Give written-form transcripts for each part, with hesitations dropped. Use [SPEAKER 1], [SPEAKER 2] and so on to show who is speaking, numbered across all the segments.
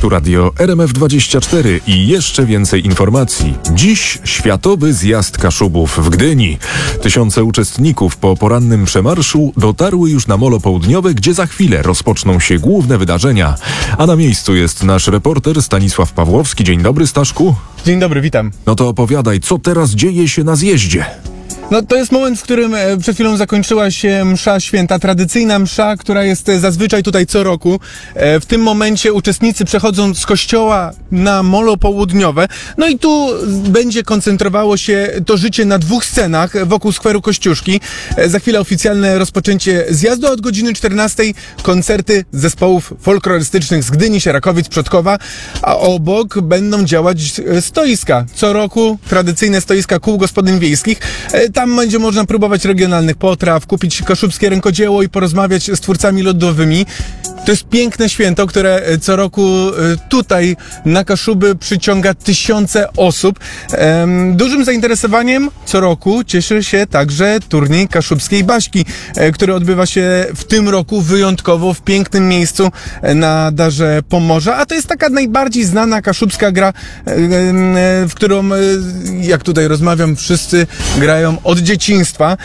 [SPEAKER 1] Tu radio RMF24 i jeszcze więcej informacji. Dziś Światowy Zjazd Kaszubów w Gdyni. Tysiące uczestników po porannym przemarszu dotarły już na Molo Południowe, gdzie za chwilę rozpoczną się główne wydarzenia. A na miejscu jest nasz reporter Stanisław Pawłowski. Dzień dobry, Staszku.
[SPEAKER 2] Dzień dobry, witam.
[SPEAKER 1] No to opowiadaj, co teraz dzieje się na zjeździe?
[SPEAKER 2] No to jest moment, w którym przed chwilą zakończyła się msza święta, tradycyjna msza, która jest zazwyczaj tutaj co roku. W tym momencie uczestnicy przechodzą z kościoła na Molo Południowe. No i tu będzie koncentrowało się to życie na dwóch scenach wokół skweru Kościuszki. Za chwilę oficjalne rozpoczęcie zjazdu, a od godziny 14 koncerty zespołów folklorystycznych z Gdyni, Sierakowic, Przodkowa, a obok będą działać stoiska. Co roku tradycyjne stoiska kół gospodyń wiejskich. Tam będzie można próbować regionalnych potraw, kupić kaszubskie rękodzieło i porozmawiać z twórcami ludowymi. To jest piękne święto, które co roku tutaj na Kaszuby przyciąga tysiące osób. Dużym zainteresowaniem co roku cieszy się także turniej kaszubskiej Baśki, który odbywa się w tym roku wyjątkowo w pięknym miejscu na Darze Pomorza. A to jest taka najbardziej znana kaszubska gra, w którą, jak tutaj rozmawiam, wszyscy grają od dzieciństwa.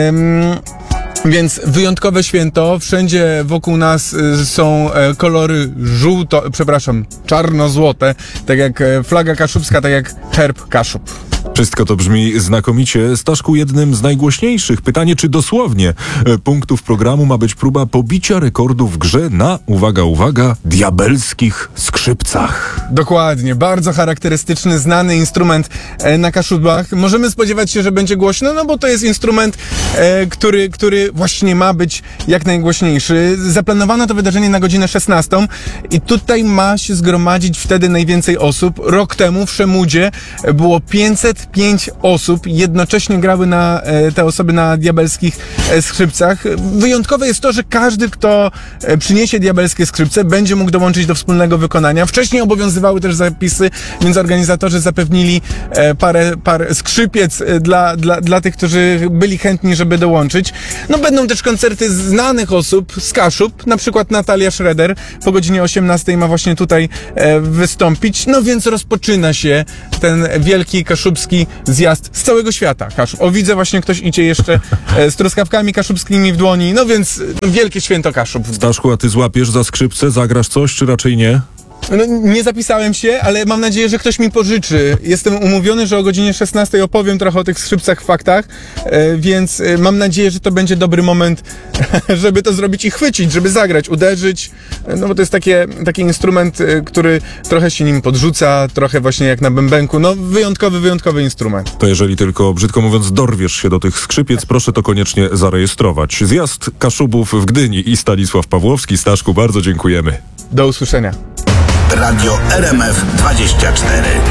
[SPEAKER 2] Więc wyjątkowe święto, wszędzie wokół nas są kolory czarno-złote, tak jak flaga kaszubska, tak jak herb Kaszub.
[SPEAKER 1] Wszystko to brzmi znakomicie. Staszku, jednym z najgłośniejszych, pytanie czy dosłownie, punktów programu ma być próba pobicia rekordu w grze na, uwaga, uwaga, diabelskich skrzypcach.
[SPEAKER 2] Dokładnie, bardzo charakterystyczny, znany instrument na Kaszubach. Możemy spodziewać się, że będzie głośno, no bo to jest instrument, który właśnie ma być jak najgłośniejszy. Zaplanowano to wydarzenie na godzinę 16 i tutaj ma się zgromadzić wtedy najwięcej osób. Rok temu w Szemudzie było 505 osób, jednocześnie grały te osoby na diabelskich skrzypcach. Wyjątkowe jest to, że każdy, kto przyniesie diabelskie skrzypce, będzie mógł dołączyć do wspólnego wykonania. Wcześniej obowiązywały też zapisy, więc organizatorzy zapewnili parę skrzypiec dla tych, którzy byli chętni, żeby dołączyć. No będą też koncerty znanych osób z Kaszub, na przykład Natalia Schroeder po godzinie 18 ma właśnie tutaj wystąpić. No więc rozpoczyna się ten wielki kaszubski zjazd z całego świata. Kaszub. O, widzę właśnie ktoś idzie jeszcze z truskawkami kaszubskimi w dłoni, no więc wielkie święto Kaszub.
[SPEAKER 1] Staszku, a ty złapiesz za skrzypce, zagrasz coś, czy raczej nie?
[SPEAKER 2] No, nie zapisałem się, ale mam nadzieję, że ktoś mi pożyczy. Jestem umówiony, że o godzinie 16 opowiem trochę o tych skrzypcach, faktach, więc mam nadzieję, że to będzie dobry moment, żeby to zrobić i chwycić, żeby zagrać, uderzyć, no bo to jest taki instrument, który trochę się nim podrzuca, trochę właśnie jak na bębenku, no wyjątkowy instrument.
[SPEAKER 1] To jeżeli tylko, brzydko mówiąc, dorwiesz się do tych skrzypiec, proszę to koniecznie zarejestrować. Zjazd Kaszubów w Gdyni i Stanisław Pawłowski. Staszku, bardzo dziękujemy.
[SPEAKER 2] Do usłyszenia.
[SPEAKER 3] Radio RMF24.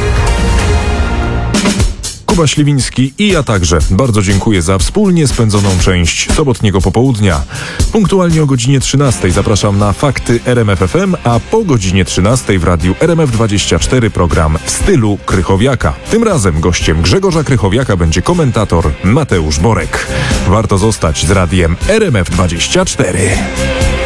[SPEAKER 1] Kuba Śliwiński i ja także bardzo dziękuję za wspólnie spędzoną część sobotniego popołudnia. Punktualnie o godzinie 13 zapraszam na Fakty RMF FM, a po godzinie 13 w radiu RMF24 program w stylu Krychowiaka. Tym razem gościem Grzegorza Krychowiaka będzie komentator Mateusz Borek. Warto zostać z radiem RMF24.